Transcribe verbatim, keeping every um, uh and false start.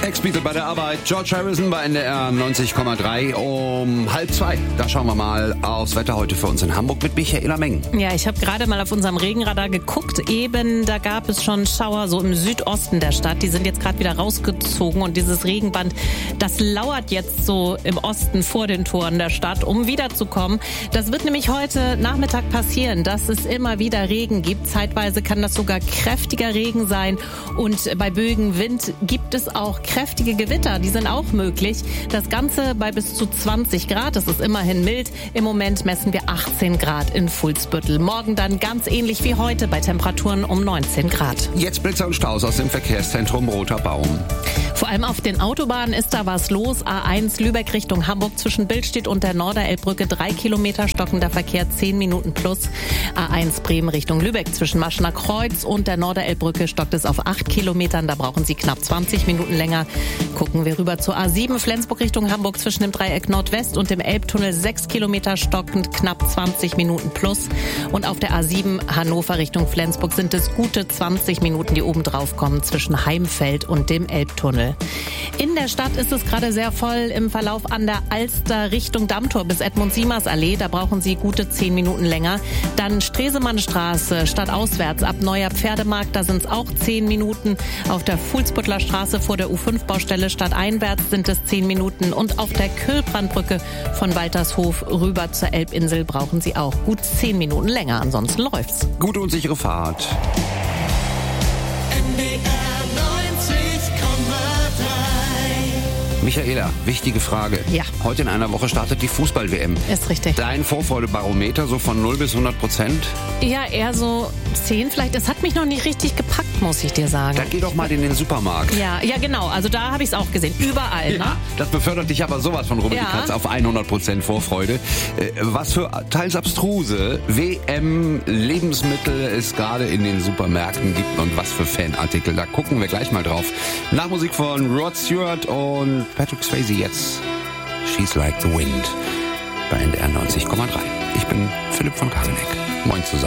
Ex-Beatle bei der Arbeit, George Harrison bei N D R neunzig Komma drei um halb zwei. Da schauen wir mal aufs Wetter heute für uns in Hamburg mit Michaela Meng. Ja, ich habe gerade mal auf unserem Regenradar geguckt. Eben, da gab es schon Schauer so im Südosten der Stadt. Die sind jetzt gerade wieder rausgezogen und dieses Regenband, das lauert jetzt so im Osten vor den Toren der Stadt, um wiederzukommen. Das wird nämlich heute Nachmittag passieren, dass es immer wieder Regen gibt. Zeitweise kann das sogar kräftiger Regen sein und bei böigem Wind gibt es auch kräftige Gewitter. Die sind auch möglich. Das Ganze bei bis zu zwanzig Grad. Das ist immerhin mild. Im Moment messen wir achtzehn Grad in Fuhlsbüttel. Morgen dann ganz ähnlich wie heute bei Temperaturen um neunzehn Grad. Jetzt Blitzer und Staus aus dem Verkehrszentrum Roter Baum. Vor allem auf den Autobahnen ist da was los. A eins Lübeck Richtung Hamburg zwischen Billstedt und der Norderelbbrücke drei Kilometer stockender Verkehr, zehn Minuten plus. A eins Bremen Richtung Lübeck zwischen Maschener Kreuz und der Norderelbbrücke stockt es auf acht Kilometern. Da brauchen Sie knapp zwanzig Minuten länger. Gucken wir rüber zur A sieben Flensburg Richtung Hamburg zwischen dem Dreieck Nordwest und dem Elbtunnel sechs Kilometer stockend, knapp zwanzig Minuten plus. Und auf der A sieben Hannover Richtung Flensburg sind es gute zwanzig Minuten, die oben drauf kommen zwischen Heimfeld und dem Elbtunnel. In der Stadt ist es gerade sehr voll im Verlauf an der Alster Richtung Dammtor bis Edmund-Siemers-Allee. Da brauchen Sie gute zehn Minuten länger. Dann Stresemannstraße stadtauswärts ab Neuer Pferdemarkt, da sind es auch zehn Minuten. Auf der Fuhlsbüttler Straße vor der U fünf Baustelle stadteinwärts sind es zehn Minuten. Und auf der Kühlbrandbrücke von Waltershof rüber zur Elbinsel brauchen Sie auch gut zehn Minuten länger. Ansonsten läuft's. Gute und sichere Fahrt. N D R neunzig Komma drei. Michaela, wichtige Frage. Ja. Heute in einer Woche startet die Fußball-W M. Ist richtig. Dein Vorfreudebarometer so von null bis hundert Prozent? Ja, eher so zehn vielleicht. Es hat mich noch nicht richtig gepackt, muss ich dir sagen. Dann geh doch mal in den Supermarkt. Ja, ja genau. Also da habe ich es auch gesehen. Überall. Ja, Ne? das befördert dich aber sowas von Rubbel die Ja. Katz auf hundert Prozent Vorfreude. Äh, Was für teils abstruse W M-Lebensmittel es gerade in den Supermärkten gibt und was für Fanartikel. Da gucken wir gleich mal drauf. Nach Musik von Rod Stewart und Patrick Swayze jetzt She's Like the Wind bei N D R neunzig Komma drei. Ich bin Philipp von Kameneck. Moin zusammen.